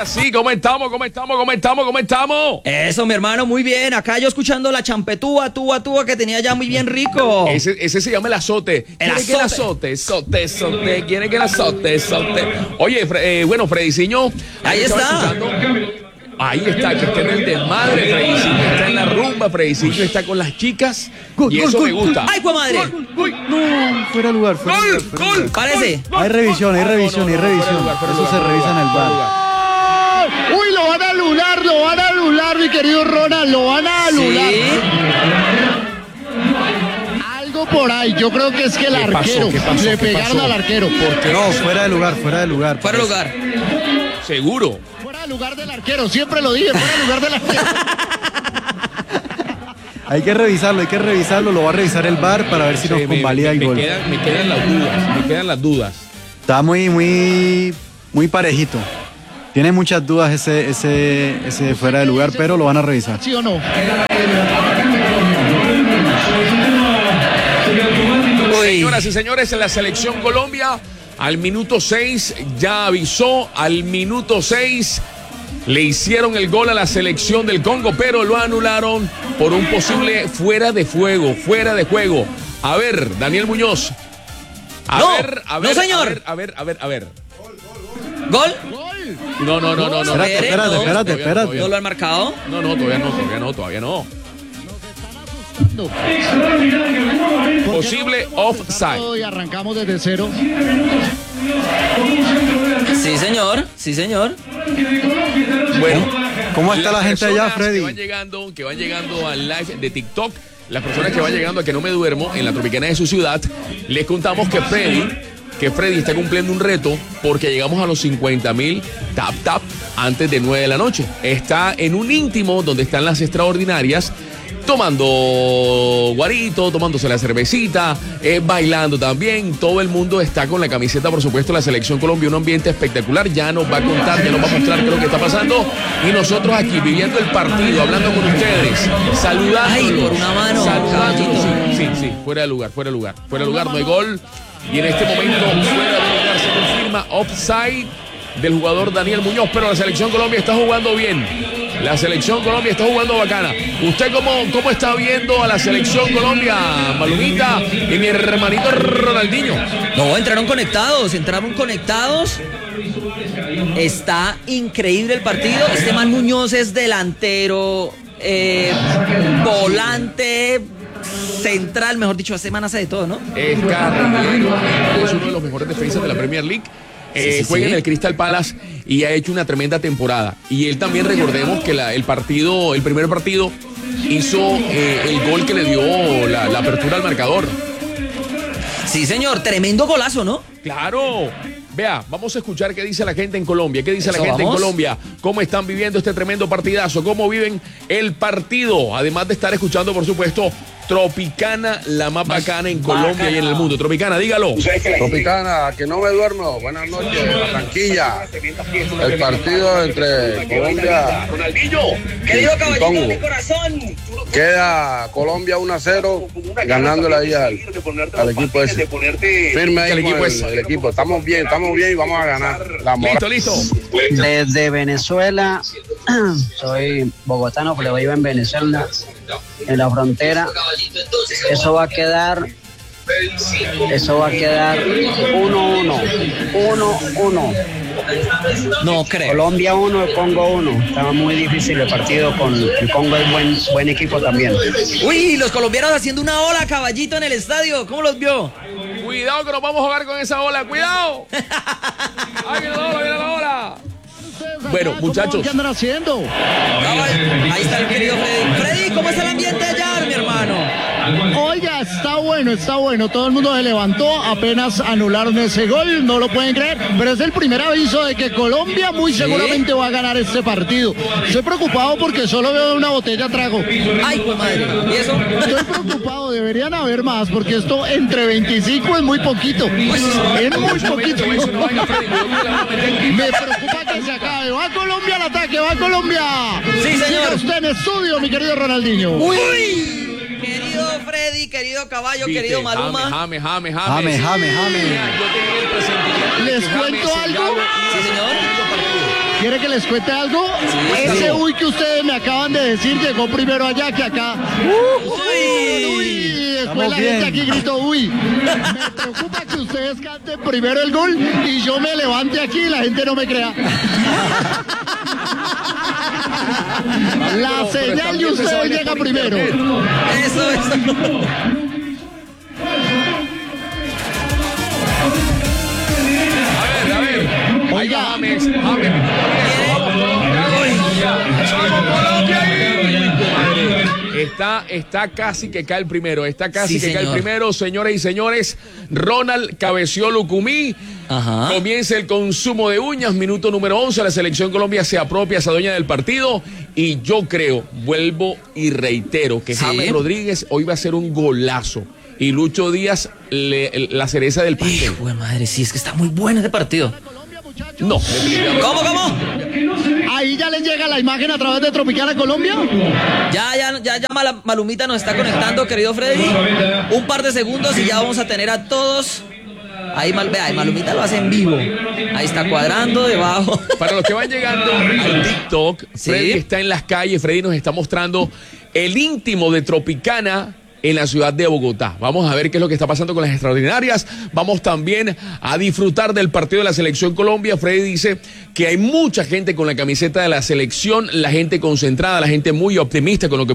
sí, ¿cómo estamos? Eso, mi hermano, muy bien. Acá yo escuchando la champetúa, túa, que tenía ya muy bien rico. Ese se llama el azote. ¿Quiere que el azote? Sote. ¿Quiere que el azote? Oye, bueno, Frediciño. Ahí está. Ahí está, que está en el desmadre, Frediciño está en la rumba, Frediciño está con las chicas y eso me gusta. ¡Ay, pues madre! No, fuera de lugar. ¡Gol! Parece. Hay revisión. Eso se revisa en el bar. Uy, lo van a anular, mi querido Ronald, lo van a anular. Sí. Algo por ahí, yo creo que es que el arquero, le pegaron al arquero. Porque no, fuera de lugar. Fuera de lugar. Seguro. Fuera de lugar del arquero, siempre lo dije, fuera de lugar del arquero. Hay que revisarlo, lo va a revisar el VAR para ver si nos convalida el gol. Me quedan las dudas. Está muy parejito. Tiene muchas dudas ese fuera de lugar, pero lo van a revisar. ¿Sí o no? Señoras y señores, en la selección Colombia, al minuto 6 ya avisó, al minuto 6 le hicieron el gol a la selección del Congo, pero lo anularon por un posible fuera de juego. A ver, Daniel Muñoz. No, señor. A ver. ¿Gol? No. Espérate. ¿No lo han marcado? No, todavía no. Posible offside. Y arrancamos desde cero. Sí, señor. Bueno, ¿Cómo está la gente allá, Freddy? Que van llegando al live de TikTok, las personas que van llegando a Que No Me Duermo en la Tropicana de su ciudad, les contamos que Freddy está cumpliendo un reto porque llegamos a los 50,000 tap antes de 9 de la noche. Está en un íntimo donde están las extraordinarias, tomando guarito, tomándose la cervecita, bailando también. Todo el mundo está con la camiseta, por supuesto, la Selección Colombia, un ambiente espectacular. Ya nos va a contar, ya nos va a mostrar qué es lo que está pasando. Y nosotros aquí, viviendo el partido, hablando con ustedes, saludándolos. Ay, por una mano, saludándolos. Sí, fuera de lugar, no hay gol. Y en este momento, fuera de lugar, se confirma offside del jugador Daniel Muñoz, pero la Selección Colombia está jugando bien. La Selección Colombia está jugando bacana. ¿Usted cómo está viendo a la Selección Colombia, Malumita y mi hermanito Ronaldinho? No, entraron conectados. Está increíble el partido. Este man Muñoz es delantero, volante, central, mejor dicho, hace hace de todo, ¿no? Es carrilero, es uno de los mejores defensas de la Premier League. Juega en el Crystal Palace y ha hecho una tremenda temporada. Y él también, recordemos que el primer partido hizo el gol que le dio la apertura al marcador. Sí, señor, tremendo golazo, ¿no? Claro. Vea, vamos a escuchar qué dice la gente en Colombia. ¿Qué dice la gente en Colombia? ¿Cómo están viviendo este tremendo partidazo? ¿Cómo viven el partido? Además de estar escuchando, por supuesto, Tropicana, la más bacana en Colombia y en el mundo. Tropicana, dígalo. Tropicana, Que No Me Duermo. Buenas noches, Barranquilla. El partido entre Colombia y Congo. Queda Colombia 1-0, ganándole ahí al equipo ese. Firme ahí el equipo. Estamos bien y vamos a ganar. Listo. Desde Venezuela, soy bogotano, pero vivo en Venezuela, en la frontera. Eso va a quedar 1-1. No creo. Colombia 1, Congo 1. Estaba muy difícil el partido con el Congo, es buen equipo también. Uy, los colombianos haciendo una ola, caballito, en el estadio. ¿Cómo los vio? Cuidado que nos vamos a jugar con esa ola. ¡Cuidado! ¡Ay, viene la ola! Bueno, muchachos. ¿Qué andan haciendo? Ahí está el querido Freddy. Freddy, ¿cómo está el ambiente allá, mi hermano? Oiga, está bueno. Todo el mundo se levantó, apenas anularon ese gol, no lo pueden creer, pero es el primer aviso de que Colombia muy seguramente va a ganar este partido. Estoy preocupado porque solo veo una botella trago. Ay, pues madre. ¿Y eso? Estoy preocupado, deberían haber más, porque esto entre 25 es muy poquito. Es muy poquito. Me preocupa que se acabe. Va Colombia al ataque, va Colombia. Sí, señor. Siga usted en estudio, mi querido Ronaldinho. Uy. Querido Freddy, querido Caballo, querido Maluma. Jame. ¿Les cuento algo? Sí, señor. ¿Quiere que les cuente algo? Ese uy que ustedes me acaban de decir llegó primero allá que acá. Uy, después la gente aquí gritó uy. Me preocupa que ustedes canten primero el gol y yo me levante aquí y la gente no me crea. La señal de ustedes llega primero. Eso. A ver. Oiga. James. Está casi que cae el primero. Sí, cae el primero, señoras y señores. Ronald cabeció Lucumí. Ajá. Comienza el consumo de uñas. Minuto número 11. La selección Colombia se apropia, se adueña del partido. Y yo creo, vuelvo y reitero, que Sí. James Rodríguez hoy va a ser un golazo. Y Lucho Díaz, la cereza del pastel. Hijo de madre, sí, es que está muy bueno este partido. No, definitivamente. ¿Cómo? Ahí ya les llega la imagen a través de Tropicana Colombia. Ya Malumita nos está conectando, querido Freddy. Un par de segundos y ya vamos a tener a todos. Ahí Malumita lo hace en vivo. Ahí está cuadrando debajo. Para los que van llegando al TikTok, Sí. Freddy está en las calles. Freddy nos está mostrando el íntimo de Tropicana en la ciudad de Bogotá. Vamos a ver qué es lo que está pasando con las extraordinarias. Vamos también a disfrutar del partido de la selección Colombia. Freddy dice que hay mucha gente con la camiseta de la selección, la gente concentrada, la gente muy optimista con lo que